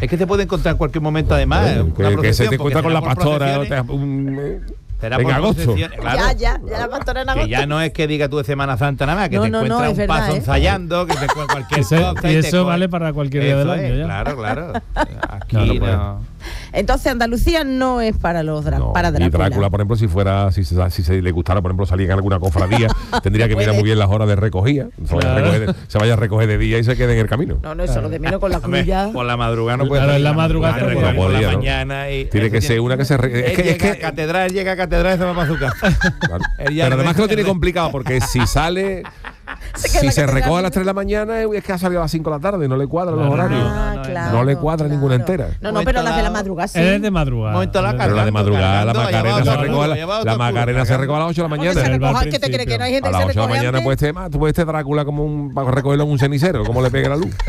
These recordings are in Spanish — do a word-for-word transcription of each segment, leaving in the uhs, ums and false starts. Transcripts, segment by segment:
Es que te puede encontrar en cualquier momento, además. Que, que se te encuentra con la pastora. Te, un, Será en por agosto. Claro. Ya, ya, ya la pastora en agosto. Que ya no es que diga tú de Semana Santa nada más, que no, te no, encuentras no, un verdad, paso ¿eh? ensayando, que te encuentras cualquier Ese, cosa. y Y eso te vale para cualquier día eso del año, es, ya. Claro, claro. Aquí No, no no. puede. Entonces Andalucía no es para los dra- No, para y Drácula. Drácula, por ejemplo, si fuera, si se, si se le gustara, por ejemplo, salir en alguna cofradía, tendría que mirar muy bien las horas de recogida. Se vaya, Claro. a recoger, se vaya a recoger de día y se quede en el camino. No, no, eso lo de menos con la Hombre, cruya. por la madrugada no puede Claro, salir en la madrugada madrugada, no recoger por podía, la ¿no? mañana y Tiene eso que ser una que se re- es Él que- es llega que- a catedral, llega a catedral y se va para su casa. Claro. Él ya Pero además que lo tiene re- complicado, porque si sale, Se queda si la se catedral. recoge a las tres de la mañana, es que ha salido a las cinco de la tarde, no le cuadran los Claro. horarios. Ah, no, no, claro, no le cuadra claro. ninguna entera. No, no, pero las de la madrugada sí. Él es de madrugada. Momento la Él es de- Pero la de madrugada, la Cargando, Macarena llevado se todo el recoge, mundo, la, llevado la todo el Macarena mundo, se recoge a las ocho de la ¿Cómo que se mañana. Él va al recoge? ¿Qué te crees que no hay gente A que las se ocho de la recoge mañana antes? puede estar, tú puedes estar Drácula como un, para recogerlo en un cenicero, como le pegue la luz.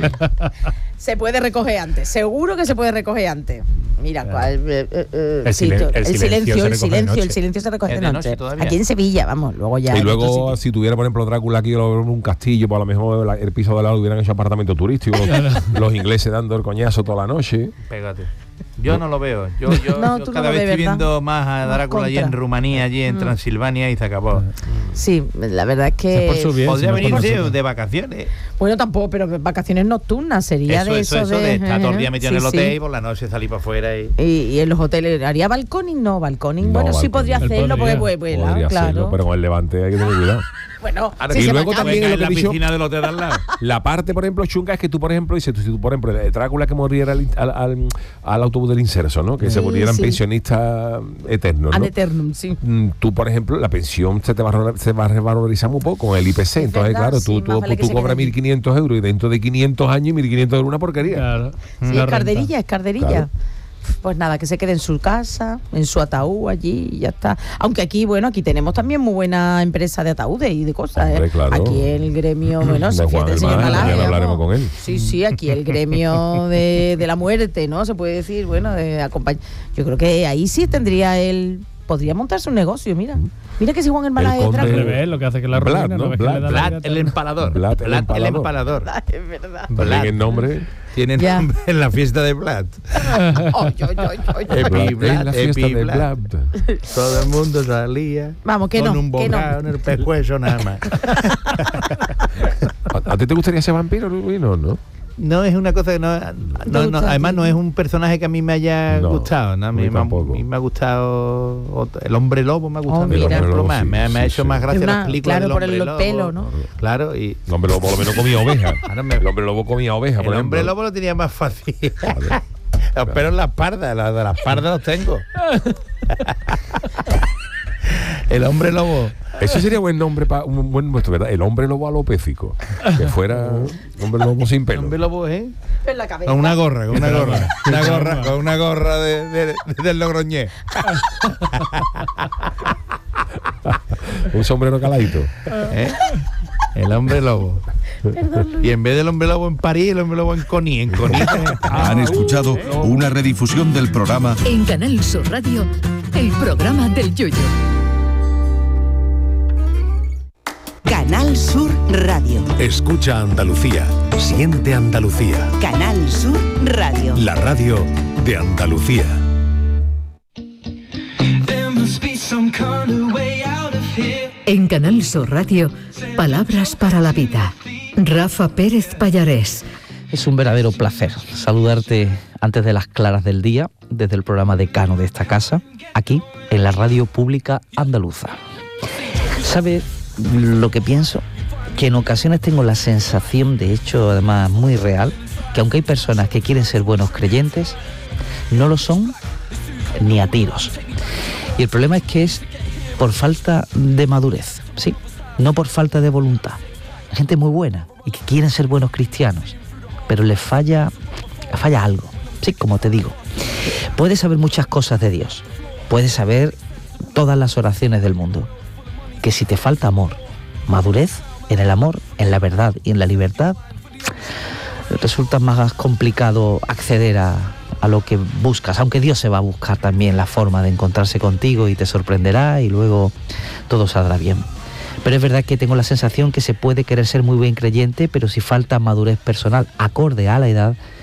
Se puede recoger antes, seguro que se puede recoger antes. Mira, cuál, eh, eh, eh, El sí, silen- to- el el silencio se silencio, el recoge de silencio, el noche. silencio se recoge Es de de noche. noche todavía. Aquí en Sevilla, vamos, luego ya. Y en otros luego, sitios. si tuviera, por ejemplo, Drácula aquí, lo- un castillo, pues a lo mejor la- el piso de al lado hubieran hecho apartamento turístico, los, los ingleses dando el coñazo toda la noche. Pégate. Yo no lo veo. Yo, yo, No, yo tú no cada lo vez ves, estoy ¿verdad? viendo más a Más Drácula allí en contra. Rumanía, allí en Mm. Transilvania y se acabó. Sí, la verdad es que. Es por su bien. Podría si no es por venirse nosotros. de vacaciones. Bueno, tampoco, pero vacaciones nocturnas sería Eso, de eso, eso. eso, de estar todo el día metido en el Sí, hotel sí. y por la noche salir para afuera y... Y, y en los hoteles, ¿haría balconing? No, balconing. No, bueno, sí balconing. podría Él hacerlo podría. porque pues, vuela, Podría claro. hacerlo, pero con el levante hay que tener cuidado. Bueno, Ahora, sí y se luego va a también cambiar. en lo en que la he dicho- piscina del hotel de al lado. La parte, por ejemplo, chunga es que tú, por ejemplo, dices, tú, si tú, por ejemplo, el Drácula que muriera al, al, al, al autobús del inserso, ¿no? Que se Sí, murieran sí. pensionistas eternos, Ad ¿no? eternum, sí. Mm, Tú, por ejemplo, la pensión se te va a, se va a revalorizar muy poco con el I P C. Es Entonces, verdad, claro, sí, tú, más tú, vale que tú se cobras quede allí. mil quinientos euros y dentro de quinientos años mil quinientos euros una porquería. Claro. Sí, La es carderilla, renta. es carderilla. Claro. Pues nada, que se quede en su casa, en su ataúd allí y ya está. Aunque aquí, bueno, aquí tenemos también muy buena empresa de ataúdes y de cosas. Hombre, ¿eh? claro. Aquí el gremio, bueno, De se Juan fíjate, el el señor Mar, Malaje, mañana vamos. hablaremos con él. Sí, sí, aquí el gremio de, de la muerte, ¿no? Se puede decir, bueno, de acompañar. Yo creo que ahí sí tendría él. Podría montarse un negocio, mira. Mira que si Juan el Malaje El es conde- Al Drácula. revés, lo que hace que la Vlad, ruina, ¿no? ¿no? ves que Vlad. le da la Vlad vida el a- empalador. Vlad el Vlad el empalador. empalador. Es verdad. También Vlad. el nombre. Tiene Ya. nombre en la fiesta de Vlad. Ay, ay, ay, ay, ay. Epi Vlad, en Vlad, la fiesta Epi de Vlad. Vlad. Todo el mundo salía Vamos, que con no, un que no. bocado en el pescuezo nada más. ¿A, a ti te gustaría ser vampiro, Luis? No, ¿no? No es una cosa que no, no, no, además no es un personaje que a mí me haya No, gustado, ¿no? A a mí, mí me, ha- tampoco. a mí me ha gustado otro- el hombre lobo, me ha gustado Oh, a mí, mira. por ejemplo, El hombre más. lobo, me, ha- sí, me ha sí, hecho sí. más gracia Una- las películas claro, del por hombre el lobo, pelo, ¿no? Claro, y El hombre lobo por lo menos comía oveja. Ahora me- El hombre lobo comía oveja, el por hombre ejemplo. lobo lo tenía más fácil. Claro. Los pelos en la espalda, la de la espalda los tengo. El hombre lobo. Ese sería buen nombre para un buen nuestro, ¿verdad? El hombre lobo alopécico. Que fuera un hombre lobo sin El pelo. hombre lobo, ¿eh? En la cabeza. Con una gorra, con una gorra. Una gorra, con una gorra de, de- del Logroñés. Un sombrero caladito. ¿Eh? El hombre lobo. Y en vez del hombre lobo en París, el hombre lobo en Conil. En Conil. Han escuchado una redifusión del programa En Canal Sur Radio, el programa del Yoyo. Canal Sur Radio. Escucha Andalucía. Siente Andalucía. Canal Sur Radio. La radio de Andalucía. En Canal Sur Radio, palabras para la vida. Rafa Pérez Pallarés. Es un verdadero placer saludarte antes de las claras del día, desde el programa decano de esta casa, aquí en la radio pública andaluza. ¿Sabes lo que pienso? Que en ocasiones tengo la sensación, de hecho además muy real, que aunque hay personas que quieren ser buenos creyentes, no lo son ni a tiros. Y el problema es que es por falta de madurez, ¿sí? No por falta de voluntad. Hay gente muy buena y que quieren ser buenos cristianos, pero les falla, falla algo, sí, como te digo. Puedes saber muchas cosas de Dios, puedes saber todas las oraciones del mundo, que si te falta amor, madurez en el amor, en la verdad y en la libertad, resulta más complicado acceder a, a lo que buscas, aunque Dios se va a buscar también la forma de encontrarse contigo y te sorprenderá y luego todo saldrá bien. Pero es verdad que tengo la sensación que se puede querer ser muy buen creyente, pero si falta madurez personal acorde a la edad,